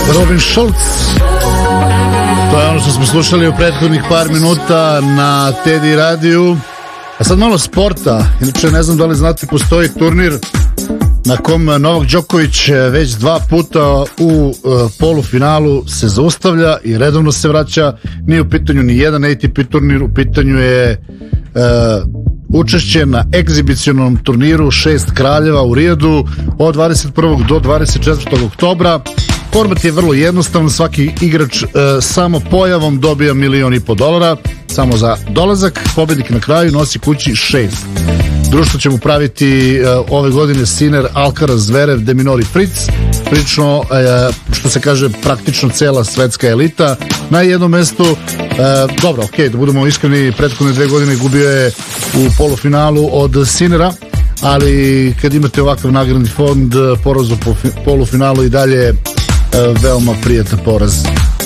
Robin Schulz. To je ono što smo slušali u prethodnih par minuta na Teddy radiju. A sad malo sporta. Inače, ne znam da li znate, postoji turnir na kom Novak Đoković već 2 puta u polufinalu se zaustavlja i redovno se vraća. Nije u pitanju ni jedan ATP turnir, u pitanju je učešće na egzibicionom turniru 6 kraljeva u Rijadu od 21. do 24. oktobra. Format je vrlo jednostavan, svaki igrač samo pojavom dobija $1.500.000 samo za dolazak. Pobednik na kraju nosi kući 6. Društvo će mu praviti ove godine Sinner, Alcaraz, Zverev, De Minaur i Fritz. Prilično, što se kaže, praktično cela svetska elita na jednom mestu. Dobro, da budemo iskreni, prethodne 2 godine gubio je u polufinalu od Sinnera, ali kad imate ovakav nagradni fond, poraz u polufinalu i dalje veoma prijatan poraz.